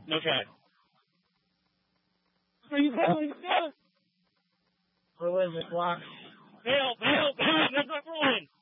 No try. Are you going, Scott? Who is it, Block? Help! That's not rolling!